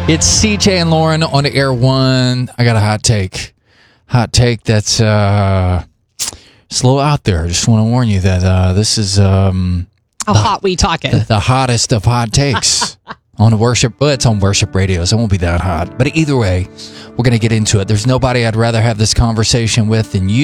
It's CJ and Lauren on Air One. I got a hot take. Hot take that's it's a little out there. I just want to warn you that this is how hot we talking. The hottest of hot takes on worship. Well, it's on worship radio, so it won't be that hot. But either way, we're going to get into it. There's nobody I'd rather have this conversation with than you.